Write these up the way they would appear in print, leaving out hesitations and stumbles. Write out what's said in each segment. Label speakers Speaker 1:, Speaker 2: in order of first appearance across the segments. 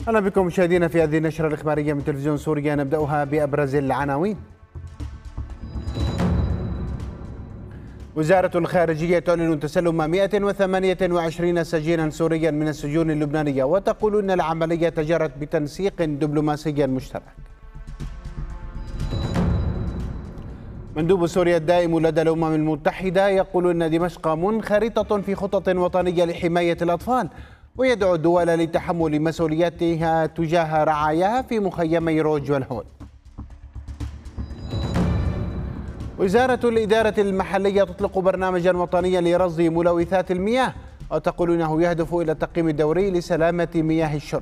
Speaker 1: أهلا بكم مشاهدينا في هذه النشرة الإخبارية من تلفزيون سوريا. نبدأها بأبرز العناوين. وزارة الخارجية تعلن تسلم 128 سجينا سوريا من السجون اللبنانية، وتقول أن العملية جرت بتنسيق دبلوماسي مشترك. مندوب سوريا الدائم لدى الأمم المتحدة يقول أن دمشق منخرطة في خطط وطنية لحماية الأطفال، ويدعو الدول لتحمل مسؤولياتها تجاه رعاياها في مخيمي روج والهول. وزارة الإدارة المحلية تطلق برنامجا وطنيا لرصد ملوثات المياه، وتقول إنه يهدف إلى التقييم الدوري لسلامة مياه الشرب.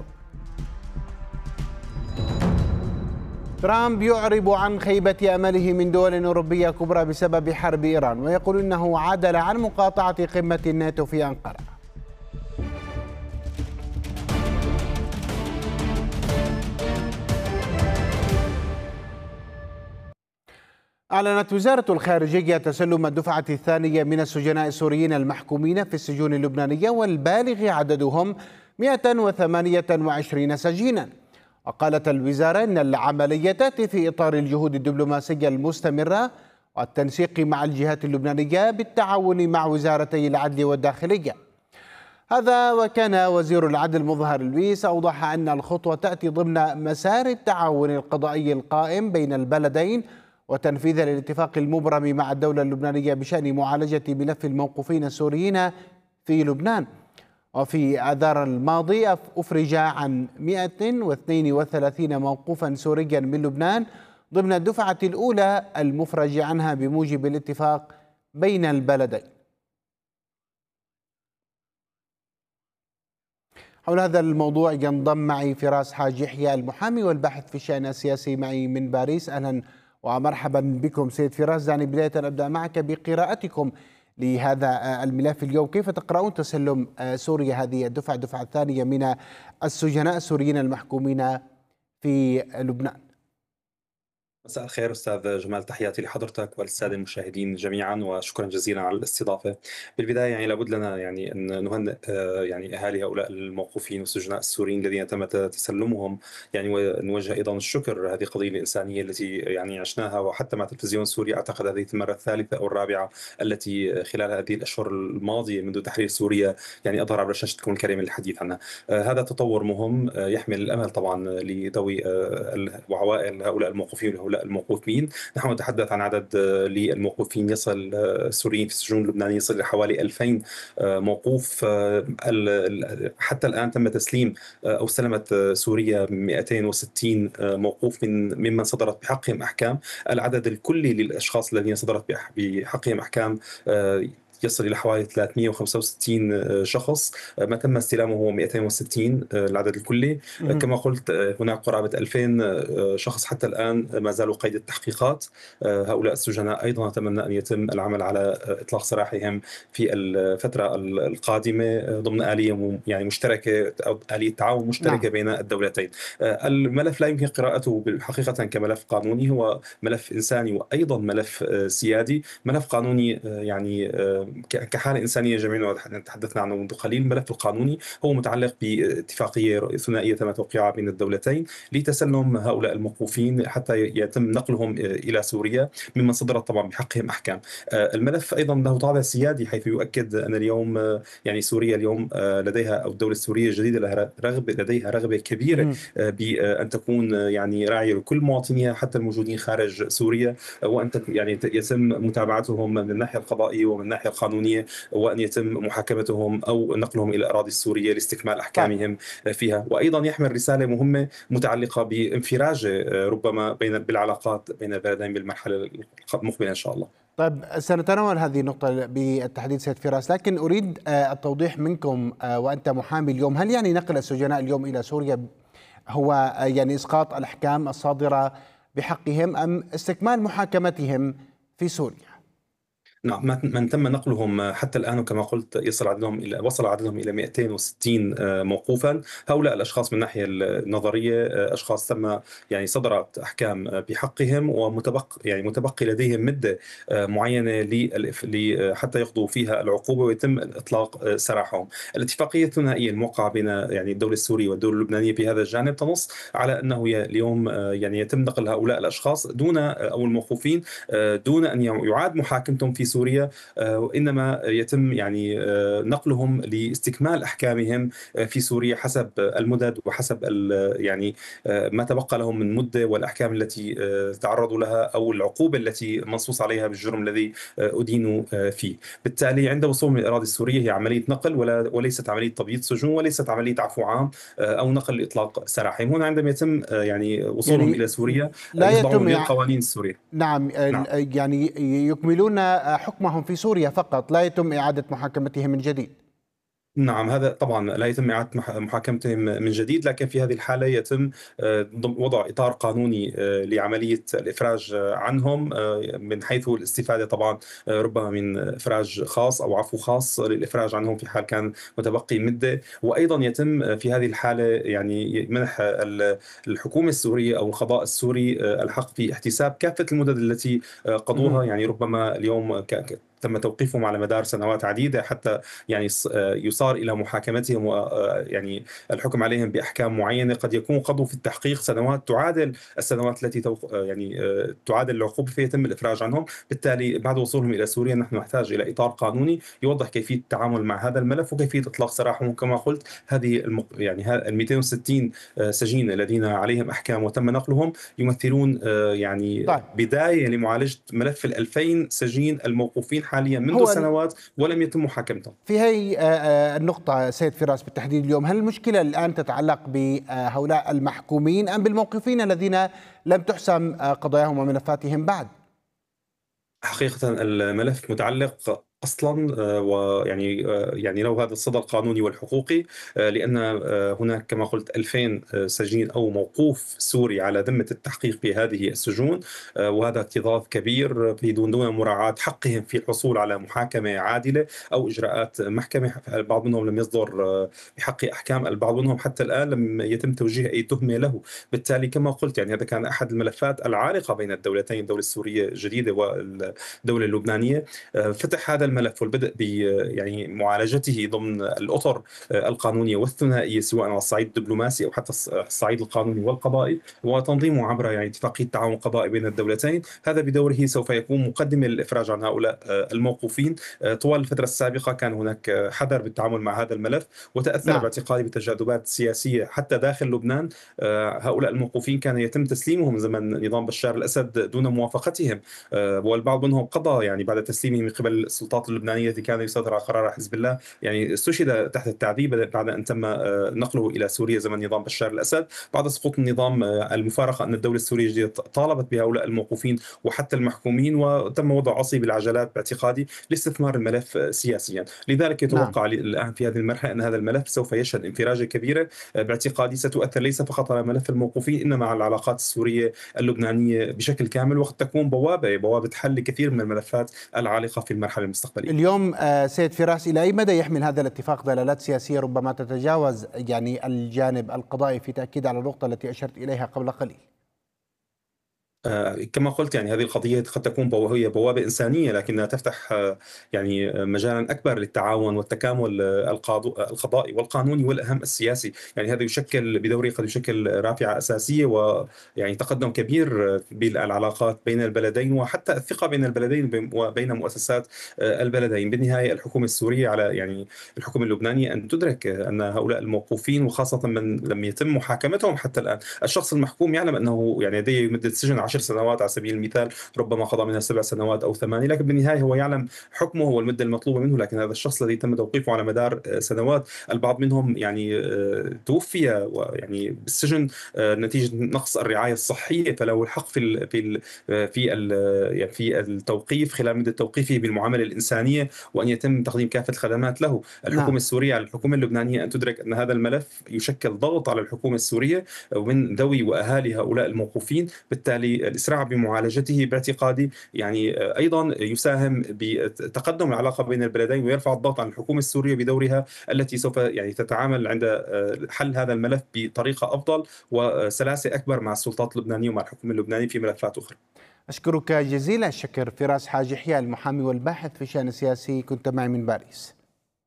Speaker 1: ترامب يعرب عن خيبة أمله من دول أوروبية كبرى بسبب حرب إيران، ويقول إنه عدل عن مقاطعة قمة الناتو في أنقرة. أعلنت وزارة الخارجية تسلم الدفعة الثانية من السجناء السوريين المحكومين في السجون اللبنانية، والبالغ عددهم 128 سجينا. وقالت الوزارة إن العملية تأتي في إطار الجهود الدبلوماسية المستمرة والتنسيق مع الجهات اللبنانية بالتعاون مع وزارتي العدل والداخلية. هذا وكان وزير العدل مظهر لويس أوضح أن الخطوة تأتي ضمن مسار التعاون القضائي القائم بين البلدين وتنفيذا للاتفاق المبرم مع الدولة اللبنانية بشأن معالجة ملف الموقوفين السوريين في لبنان. وفي آذار الماضي أفرج عن 132 موقوفا سوريا من لبنان ضمن الدفعة الأولى المفرج عنها بموجب الاتفاق بين البلدين. حول هذا الموضوع ينضم معي فراس حاج يحيى المحامي والباحث في الشأن السياسي معي من باريس. أهلا ومرحبا بكم سيد فراس. دعني بداية أبدأ معك بقراءتكم لهذا الملف اليوم. كيف تقرؤون تسلم سوريا هذه الدفعة الثانية من السجناء السوريين المحكومين في لبنان؟
Speaker 2: مساء الخير أستاذ جمال، تحياتي لحضرتك وللسادة المشاهدين جميعا، وشكرا جزيلا على الاستضافة. بالبداية لابد لنا أن نهنئ أهالي هؤلاء الموقوفين والسجناء السوريين الذين تم تسلمهم، ونوجه أيضا الشكر. هذه قضية الإنسانية التي عشناها، وحتى مع تلفزيون سوريا أعتقد هذه المرة الثالثة أو الرابعة التي خلال هذه الأشهر الماضية منذ تحرير سوريا أظهر عبر شاشتكم الكريمة الحديث عنها. هذا تطور مهم يحمل الأمل طبعا لذوي وعوائل هؤلاء الموقوفين وهؤلاء الموقوفين. نحن نتحدث عن عدد للموقوفين يصل السوريين في السجون اللبنانية يصل لحوالي 2000 موقوف. حتى الآن تم تسليم أو سلمت سوريا 260 موقوف ممن صدرت بحقهم أحكام. العدد الكلي للأشخاص الذين صدرت بحقهم أحكام يصل إلى حوالي 365 شخص. ما تم استلامه هو 260 العدد الكلي. كما قلت هناك قرابة 2000 شخص حتى الآن ما زالوا قيد التحقيقات. هؤلاء السجناء أيضا نتمنى أن يتم العمل على إطلاق سراحهم في الفترة القادمة ضمن آلية مشتركة أو آلية تعاون مشتركة بين الدولتين. الملف لا يمكن قراءته حقيقة كملف قانوني، هو ملف إنساني وأيضا ملف سيادي. ملف قانوني كحالة إنسانية جميعنا تحدثنا عنه منذ قليل. الملف القانوني هو متعلق باتفاقية ثنائية تم توقيعها بين الدولتين لتسلم هؤلاء الموقوفين حتى يتم نقلهم إلى سوريا ممن صدرت طبعا بحقهم أحكام. الملف أيضا له طابع سيادي، حيث يؤكد أن اليوم سوريا اليوم لديها أو الدولة السورية الجديدة لديها رغبة كبيرة بأن تكون راعية لكل مواطنيها حتى الموجودين خارج سوريا، وأن يتم متابعتهم من الناحية القضائية ومن الناحية القانونية، وأن يتم محاكمتهم أو نقلهم إلى الأراضي السورية لاستكمال أحكامهم فيها. وأيضا يحمل رسالة مهمة متعلقة بانفراج ربما بالعلاقات بين البلدين بالمرحلة المقبلة إن شاء الله.
Speaker 1: طيب، سنتناول هذه النقطة بالتحديد سيد فراس، لكن أريد التوضيح منكم وأنت محامي اليوم. هل نقل السجناء اليوم إلى سوريا هو إسقاط الأحكام الصادرة بحقهم أم استكمال محاكمتهم في سوريا؟
Speaker 2: نعم، من تم نقلهم حتى الآن، وكما قلت وصل عددهم إلى 260 موقوفا. هؤلاء الأشخاص من الناحية النظرية أشخاص تم يعني صدرت أحكام بحقهم، متبقي لديهم مدة معينة حتى يقضوا فيها العقوبة ويتم إطلاق سراحهم. الاتفاقية الثنائية الموقعة بين يعني الدولة السورية والدولة اللبنانية في هذا الجانب تنص على أنه اليوم يعني يتم نقل هؤلاء الأشخاص أو الموقوفين دون أن يعاد محاكمتهم في سوريا، وإنما يتم يعني نقلهم لاستكمال أحكامهم في سوريا حسب المدد وحسب يعني ما تبقى لهم من مدة، والأحكام التي تعرضوا لها أو العقوبة التي منصوص عليها بالجرم الذي أدينوا فيه. بالتالي عند وصولهم للأراضي السورية هي عملية نقل وليست عملية تبييض سجون، وليست عملية عفو عام أو نقل لإطلاق سراحهم. هنا عندما يتم يعني وصولهم
Speaker 1: يعني
Speaker 2: إلى سوريا
Speaker 1: لا
Speaker 2: يخضعون
Speaker 1: يتم
Speaker 2: للقوانين السورية.
Speaker 1: نعم،
Speaker 2: نعم.
Speaker 1: يعني يكملون حكمهم في سوريا فقط، لا يتم إعادة محاكمتهم من جديد.
Speaker 2: نعم، هذا طبعا لا يتم إعادة محاكمتهم من جديد، لكن في هذه الحالة يتم وضع إطار قانوني لعملية الإفراج عنهم، من حيث الاستفادة طبعا ربما من إفراج خاص أو عفو خاص للإفراج عنهم في حال كان متبقي مدة. وأيضا يتم في هذه الحالة يعني منح الحكومة السورية أو القضاء السوري الحق في احتساب كافة المدد التي قضوها.
Speaker 1: مهم.
Speaker 2: يعني ربما اليوم تم توقيفهم على مدار سنوات عديدة حتى يعني يصار إلى محاكمتهم ويعني الحكم عليهم بأحكام معينة. قد يكون قضوا في التحقيق سنوات تعادل السنوات التي تعادل العقوبة، فيتم الإفراج عنهم. بالتالي بعد وصولهم إلى سوريا نحن نحتاج إلى إطار قانوني يوضح كيفية التعامل مع هذا الملف وكيفية إطلاق سراحهم. كما قلت هذه يعني ال 260 سجين الذين عليهم أحكام وتم نقلهم يمثلون يعني
Speaker 1: طيب،
Speaker 2: بداية لمعالجة ملف ال 2000 سجين الموقوفين حاليا منذ
Speaker 1: هو
Speaker 2: سنوات ولم يتم محاكمتهم.
Speaker 1: في هي النقطة سيد فراس بالتحديد اليوم، هل المشكلة الآن تتعلق بهؤلاء المحكومين أم بالموقوفين الذين لم تحسم قضاياهم وملفاتهم بعد؟
Speaker 2: حقيقة الملف متعلق اصلا ويعني يعني له هذا الصدى القانوني والحقوقي، لان هناك كما قلت 2000 سجين او موقوف سوري على ذمه التحقيق في هذه السجون، وهذا اكتظاظ كبير دون مراعاه حقهم في الحصول على محاكمه عادله او اجراءات محكمه. البعض منهم لم يصدر بحق احكام، البعض منهم حتى الان لم يتم توجيه اي تهمه له. بالتالي كما قلت يعني هذا كان احد الملفات العالقه بين الدولتين، الدوله السوريه الجديده والدوله اللبنانيه. فتح هذا الملف والبدء ب يعني معالجته ضمن الأطر القانونية والثنائية سواء على الصعيد الدبلوماسي أو حتى الصعيد القانوني والقضائي، وتنظيمه عبر يعني اتفاقية تعاون قضائي بين الدولتين. هذا بدوره سوف يكون مقدمة للإفراج عن هؤلاء الموقوفين. طوال الفترة السابقة كان هناك حذر بالتعامل مع هذا الملف، وتأثر
Speaker 1: نعم.
Speaker 2: باعتقادي بتجاذبات سياسية حتى داخل لبنان. هؤلاء الموقوفين كان يتم تسليمهم زمن نظام بشار الأسد دون موافقتهم، والبعض منهم قضى يعني بعد تسليمه من قبل السلطات اللبنانية التي كان يسيطر على قرار حزب الله، يعني استشهد تحت التعذيب بعد أن تم نقله إلى سوريا زمن نظام بشار الأسد. بعد سقوط النظام المفارقة أن الدولة السورية الجديدة طالبت بهؤلاء الموقوفين وحتى المحكومين، وتم وضع عصي بالعجلات باعتقادي لاستثمار الملف سياسيا. لذلك
Speaker 1: نعم.
Speaker 2: يتوقع الآن في هذه المرحلة أن هذا الملف سوف يشهد انفراجة كبيرة باعتقادي ستؤثر ليس فقط على ملف الموقوفين إنما على العلاقات السورية اللبنانية بشكل كامل، وقد تكون بوابة حل لكثير من الملفات العالقة في المرحلة المستقبلية.
Speaker 1: اليوم سيد فراس، إلى أي مدى يحمل هذا الاتفاق دلالات سياسية ربما تتجاوز يعني الجانب القضائي في تأكيد على النقطة التي أشرت إليها قبل قليل؟
Speaker 2: كما قلت يعني هذه القضية قد تكون هي بوابة إنسانية، لكنها تفتح يعني مجالا أكبر للتعاون والتكامل القضائي والقانوني والأهم السياسي. يعني هذا يشكل بدوره قد يشكل رافعة أساسية ويعني تقدم كبير بالعلاقات بين البلدين وحتى الثقة بين البلدين وبين مؤسسات البلدين. بالنهاية الحكومة السورية على يعني الحكومة اللبنانية أن تدرك أن هؤلاء الموقوفين، وخاصة من لم يتم محاكمتهم حتى الآن، الشخص المحكوم يعلم أنه يعني لديه مدة سجن 10 سنوات على سبيل المثال، ربما قضى منها 7 سنوات أو 8، لكن بالنهاية هو يعلم حكمه هو المدة المطلوبة منه. لكن هذا الشخص الذي تم توقيفه على مدار سنوات، البعض منهم يعني توفي ويعني بالسجن نتيجة نقص الرعاية الصحية، فله الحق يعني في التوقيف خلال مدة توقيفه بالمعاملة الإنسانية، وأن يتم تقديم كافة الخدمات له. الحكومة
Speaker 1: نعم.
Speaker 2: السورية على الحكومة اللبنانية أن تدرك أن هذا الملف يشكل ضغط على الحكومة السورية ومن ذوي وأهالي هؤلاء الموقوفين. بالتالي الإسراع بمعالجته باعتقادي يعني أيضا يساهم بتقدم العلاقة بين البلدين، ويرفع الضغط عن الحكومة السورية بدورها التي سوف يعني تتعامل عند حل هذا الملف بطريقة أفضل وسلاسة أكبر مع السلطات اللبنانية ومع الحكومة اللبنانية في ملفات أخرى.
Speaker 1: أشكرك جزيلا الشكر فراس حاج يحيى المحامي والباحث في الشأن السياسي، كنت معي من باريس.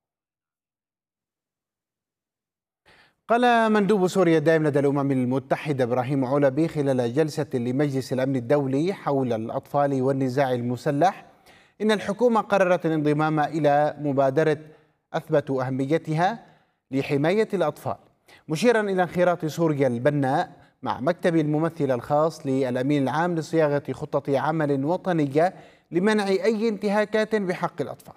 Speaker 1: قال مندوب سوريا الدائم لدى الأمم المتحدة إبراهيم علبي خلال جلسة لمجلس الأمن الدولي حول الأطفال والنزاع المسلح إن الحكومة قررت الانضمام إلى مبادرة أثبت أهميتها لحماية الأطفال، مشيرا إلى انخراط سوريا البناء مع مكتب الممثل الخاص للأمين العام لصياغة خطة عمل وطنية لمنع أي انتهاكات بحق الأطفال.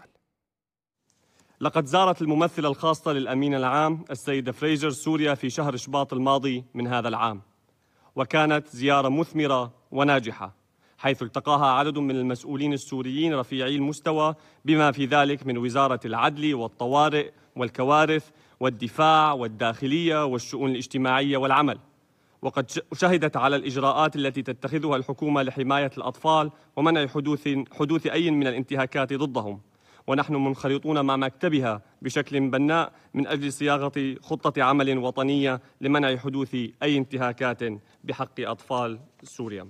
Speaker 3: لقد زارت الممثلة الخاصة للأمين العام السيدة فريجر سوريا في شهر شباط الماضي من هذا العام، وكانت زيارة مثمرة وناجحة، حيث التقاها عدد من المسؤولين السوريين رفيعي المستوى بما في ذلك من وزارة العدل والطوارئ والكوارث والدفاع والداخلية والشؤون الاجتماعية والعمل. وقد شهدت على الإجراءات التي تتخذها الحكومة لحماية الأطفال ومنع حدوث أي من الانتهاكات ضدهم، ونحن منخرطون مع مكتبها بشكل بناء من أجل صياغة خطة عمل وطنية لمنع حدوث أي انتهاكات بحق أطفال سوريا.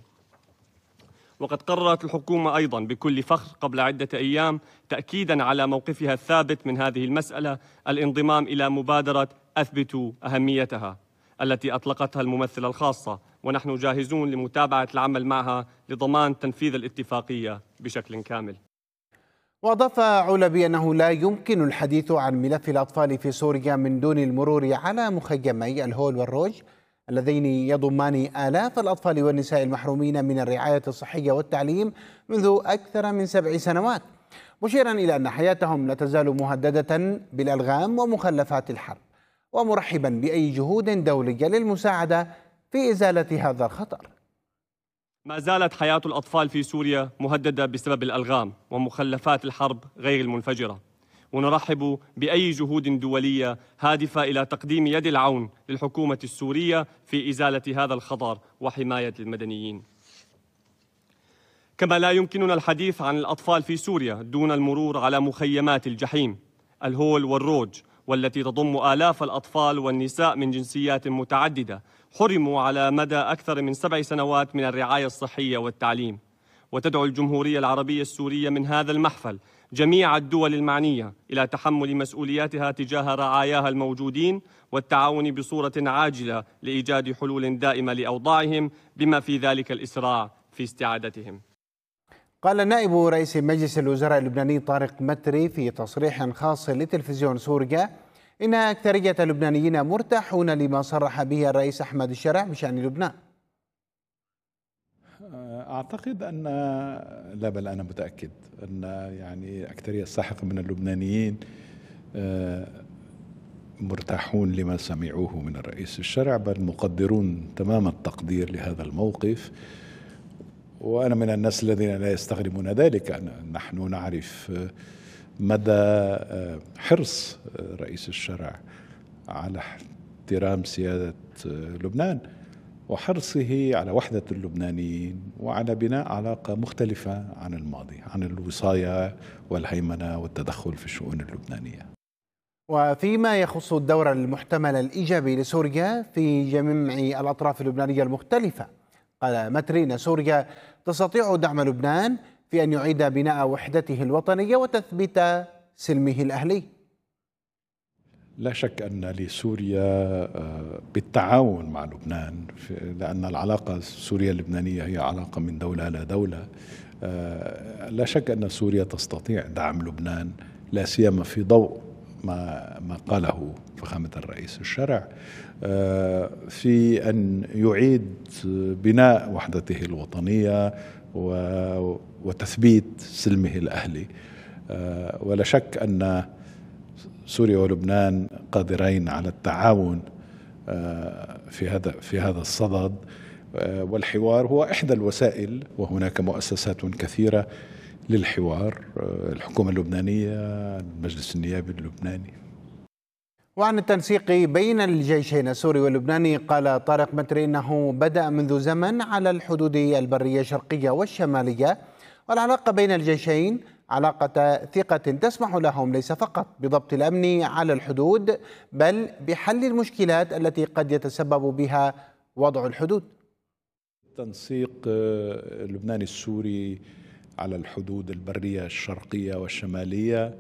Speaker 3: وقد قررت الحكومة أيضا بكل فخر قبل عدة أيام تأكيدا على موقفها الثابت من هذه المسألة الانضمام إلى مبادرة أثبتوا أهميتها التي أطلقتها الممثلة الخاصة، ونحن جاهزون لمتابعة العمل معها لضمان تنفيذ الاتفاقية بشكل كامل.
Speaker 1: وأضاف علبي أنه لا يمكن الحديث عن ملف الأطفال في سوريا من دون المرور على مخيمي الهول والروج اللذين يضمان آلاف الأطفال والنساء المحرومين من الرعاية الصحية والتعليم منذ أكثر من 7 سنوات، مشيرا إلى أن حياتهم لا تزال مهددة بالألغام ومخلفات الحرب، ومرحبا بأي جهود دولية للمساعدة في إزالة هذا الخطر.
Speaker 3: ما زالت حياة الأطفال في سوريا مهددة بسبب الألغام ومخلفات الحرب غير المنفجرة، ونرحب بأي جهود دولية هادفة إلى تقديم يد العون للحكومة السورية في إزالة هذا الخطر وحماية المدنيين. كما لا يمكننا الحديث عن الأطفال في سوريا دون المرور على مخيمات الجحيم الهول والروج، والتي تضم آلاف الأطفال والنساء من جنسيات متعددة حرموا على مدى أكثر من 7 سنوات من الرعاية الصحية والتعليم. وتدعو الجمهورية العربية السورية من هذا المحفل جميع الدول المعنية إلى تحمل مسؤولياتها تجاه رعاياها الموجودين والتعاون بصورة عاجلة لإيجاد حلول دائمة لأوضاعهم بما في ذلك الإسراع في استعادتهم.
Speaker 1: قال نائب رئيس مجلس الوزراء اللبناني طارق متري في تصريح خاص لتلفزيون سوريا إن أكثرية اللبنانيين مرتاحون لما صرح به الرئيس أحمد الشرع بشأن لبنان.
Speaker 4: أعتقد أن لا بل أنا متأكد أن يعني أكثرية الساحقة من اللبنانيين مرتاحون لما سمعوه من الرئيس الشرع، بل مقدرون تمام التقدير لهذا الموقف، وأنا من الناس الذين لا يستغربون ذلك. نحن نعرف مدى حرص رئيس الشرع على احترام سيادة لبنان وحرصه على وحدة اللبنانيين وعلى بناء علاقة مختلفة عن الماضي، عن الوصاية والهيمنة والتدخل في الشؤون اللبنانية.
Speaker 1: وفيما يخص الدور المحتمل الإيجابي لسوريا في جميع الأطراف اللبنانية المختلفة، قال متري أن سوريا تستطيع دعم لبنان في أن يعيد بناء وحدته الوطنية وتثبيت سلمه الأهلي.
Speaker 4: لا شك أن لسوريا بالتعاون مع لبنان، لأن العلاقة السورية اللبنانية هي علاقة من دولة إلى دولة، لا شك أن سوريا تستطيع دعم لبنان، لا سيما في ضوء ما قاله فخامة الرئيس الشرع في أن يعيد بناء وحدته الوطنية وتثبيت سلمه الأهلي. ولا شك أن سوريا ولبنان قادرين على التعاون في هذا الصدد، والحوار هو إحدى الوسائل، وهناك مؤسسات كثيرة للحوار، الحكومة اللبنانية، المجلس النيابي اللبناني.
Speaker 1: وعن التنسيق بين الجيشين السوري واللبناني، قال طارق متري إنه بدأ منذ زمن على الحدود البرية الشرقية والشمالية، والعلاقة بين الجيشين علاقة ثقة تسمح لهم ليس فقط بضبط الأمن على الحدود بل بحل المشكلات التي قد يتسبب بها وضع الحدود.
Speaker 4: التنسيق اللبناني السوري على الحدود البرية الشرقية والشمالية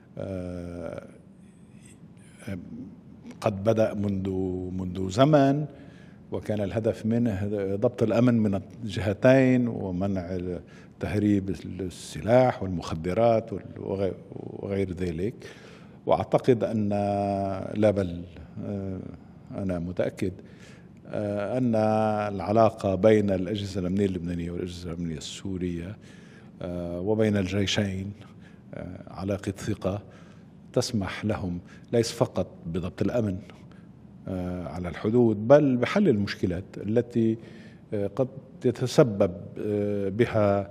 Speaker 4: قد بدأ منذ زمن، وكان الهدف منه ضبط الأمن من الجهتين ومنع تهريب السلاح والمخدرات وغير ذلك. وأعتقد أن لا بل أنا متأكد أن العلاقة بين الأجهزة الأمنية اللبنانية والأجهزة الأمنية السورية وبين الجيشين علاقة ثقة تسمح لهم ليس فقط بضبط الأمن على الحدود بل بحل المشكلات التي قد يتسبب بها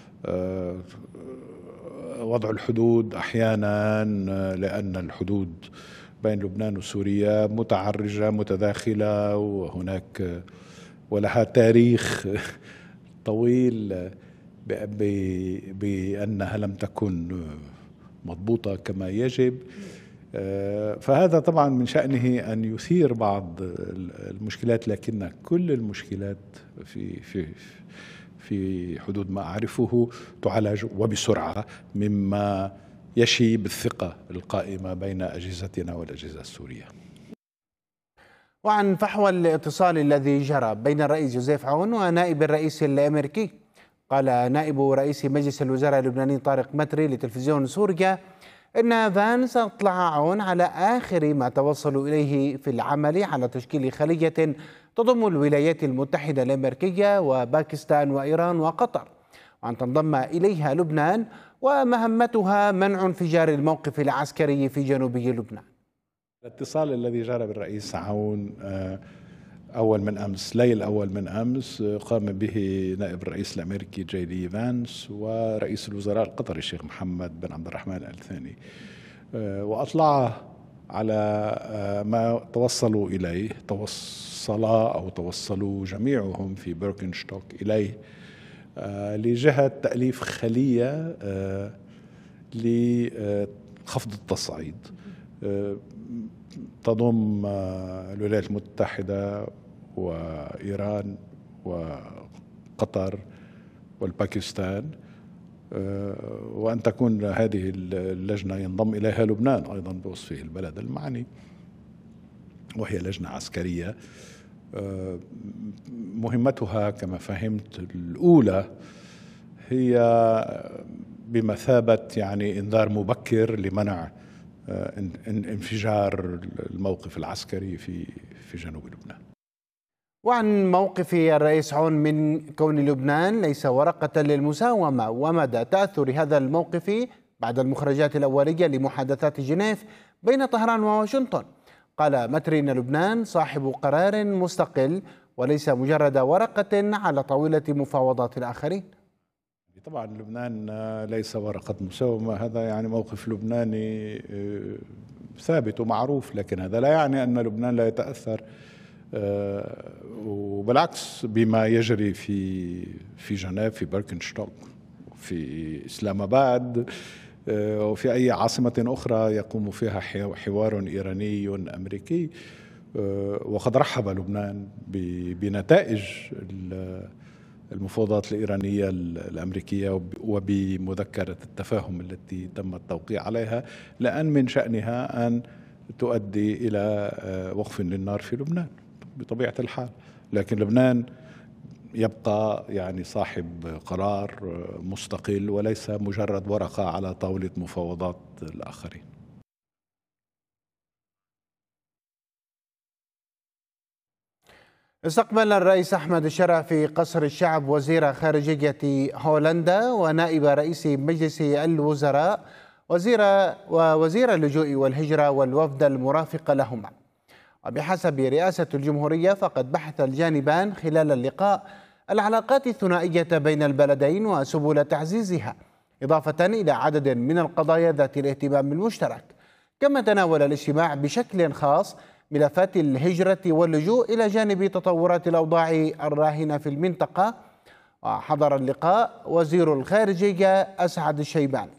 Speaker 4: وضع الحدود أحيانا، لأن الحدود بين لبنان وسوريا متعرجة متداخلة وهناك ولها تاريخ طويل بأنها لم تكن مضبوطة كما يجب. فهذا طبعا من شأنه أن يثير بعض المشكلات، لكن كل المشكلات في حدود ما أعرفه تعالج وبسرعة، مما يشي بالثقة القائمة بين أجهزتنا والأجهزة السورية.
Speaker 1: وعن فحوى الاتصال الذي جرى بين الرئيس جوزيف عون ونائب الرئيس الأمريكي، قال نائب رئيس مجلس الوزراء اللبناني طارق متري لتلفزيون سوريا إن فانس أطلع عون على آخر ما توصلوا إليه في العمل على تشكيل خلية تضم الولايات المتحدة الأمريكية وباكستان وإيران وقطر، وأن تنضم إليها لبنان ومهمتها منع انفجار الموقف العسكري في جنوبي لبنان.
Speaker 4: الاتصال الذي جرى بالرئيس عون أول من أمس، ليل أول من أمس، قام به نائب الرئيس الأمريكي جي دي فانس ورئيس الوزراء القطري الشيخ محمد بن عبد الرحمن آل ثاني، وأطلع على ما توصلوا إليه، توصلوا جميعهم في بيركنشتوك إليه لجهة تأليف خلية لخفض التصعيد تضم الولايات المتحدة وإيران وقطر والباكستان، وأن تكون هذه اللجنة ينضم إليها لبنان أيضا بوصفه البلد المعني، وهي لجنة عسكرية مهمتها كما فهمت الأولى هي بمثابة يعني إنذار مبكر لمنع انفجار الموقف العسكري في جنوب لبنان.
Speaker 1: وعن موقف الرئيس عون من كون لبنان ليس ورقة للمساومة ومدى تأثر هذا الموقف بعد المخرجات الأولية لمحادثات جنيف بين طهران وواشنطن، قال متري إن لبنان صاحب قرار مستقل وليس مجرد ورقة على طاولة مفاوضات الآخرين.
Speaker 4: طبعا لبنان ليس ورقة مساومة، هذا يعني موقف لبناني ثابت ومعروف، لكن هذا لا يعني أن لبنان لا يتأثر، وبالعكس بما يجري في جنيف، في بيركنشتوك، في إسلام آباد، وفي أي عاصمة أخرى يقوم فيها حوار إيراني أمريكي. وقد رحب لبنان بنتائج المفاوضات الإيرانية الأمريكية وبمذكرة التفاهم التي تم التوقيع عليها، لأن من شأنها أن تؤدي إلى وقف للنار في لبنان بطبيعة الحال، لكن لبنان يبقى يعني صاحب قرار مستقل وليس مجرد ورقة على طاولة مفاوضات الآخرين.
Speaker 1: استقبل الرئيس أحمد الشرع في قصر الشعب وزير خارجية هولندا ونائب رئيس مجلس الوزراء ووزير اللجوء والهجرة والوفد المرافق لهما. وبحسب رئاسة الجمهورية فقد بحث الجانبان خلال اللقاء العلاقات الثنائية بين البلدين وسبل تعزيزها، إضافة إلى عدد من القضايا ذات الاهتمام المشترك كما تناول الاجتماع بشكل خاص ملفات الهجرة واللجوء إلى جانب تطورات الأوضاع الراهنة في المنطقة. وحضر اللقاء وزير الخارجية أسعد الشيباني.